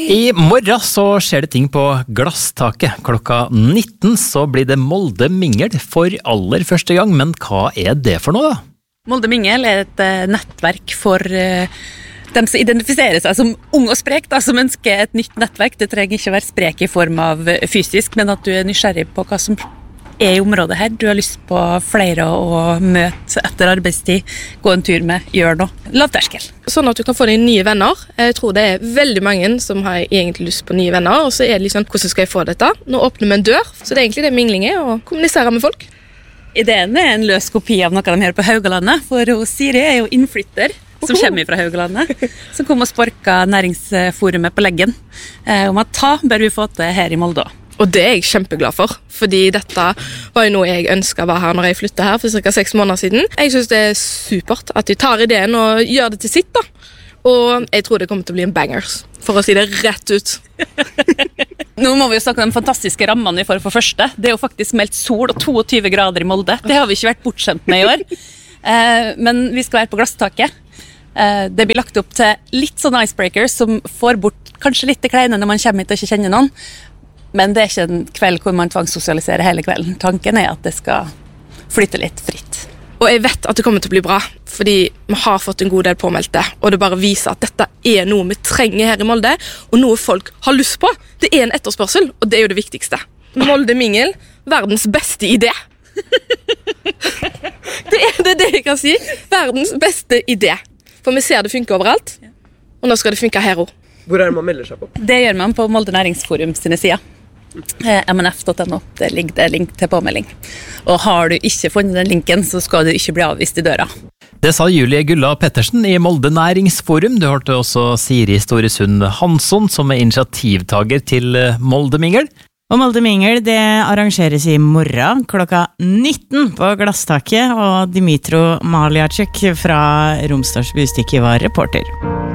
I morgen så skjer det ting på Glasstaket. Klokka 19 så blir det Molde Mingel for aller første gang, men hva det for noe da? Molde Mingel et nettverk for dem som identifiserer seg som ung og sprek, da, som ønsker et nytt nettverk. Det trenger ikke være sprek i form av fysisk, men at du nysgjerrig på hva som I området her. Du har lyst på flere å møte etter arbeidstid, gå en tur med, gjøre noe. Lavterskel. Sånn at du kan få deg nye venner. Jeg tror det veldig mange som har egentlig lyst på nye venner, og så det liksom, hvordan skal jeg få dette? Nå åpner vi en dør, så det egentlig det mingling å kommunisere med folk. Ideen en løs kopi av noe de gjør på Haugalandet, for Siri jo innflytter, som kommer fra Haugalandet, som kom og sparket næringsforumet på leggen om at bør vi få til her I Molde. Og det jeg kjempeglad for, fordi dette var jo noe jeg ønsket var her når jeg flyttet her for cirka 6 måneder siden. Jeg synes det supert at de tar ideen og gjør det til sitt da. Og jeg tror det kommer til å bli en bangers, for å si det rett ut. Nå må vi jo snakke om de fantastiske rammene for første. Det jo faktisk meldt sol og 22 grader I Molde. Det har vi ikke vært bortskjemt med I år. Men vi skal være på Glasstaket. Det blir lagt opp til litt sånn icebreakers som får bort kanskje litt det kleine når man kommer hit og ikke kjenner noen. Men det ikke en kveld hvor man tvangssosialiserer hele kvelden. Tanken at det skal flytte litt fritt. Og jeg vet at det kommer til å bli bra, fordi vi har fått en god del påmeldte, og det bare viser at dette noe vi trenger her I Molde, og noe folk har lyst på. Det en etterspørsel, og det jo det viktigste. Molde Mingel, verdens beste idé. det jeg kan si. Verdens beste idé. For vi ser det funker overalt, og nå skal det funke her også. Hvor det man melder seg på? Det gjør man på Molde Næringsforum sine sider. mnf.no, det ligger link til påmelding. Og har du ikke funnet den linken, så skal du ikke bli avvist I døra. Det sa Julie Gulla Pettersen I Molde Næringsforum. Du hørte også Siri Storesund Hansson, som initiativtager til Molde Mingel. Og Molde Mingel, det arrangeres I morgen klokka 19 på Glasstaket, og Dimitro Maliacek fra Romsdals Bustikke var reporter.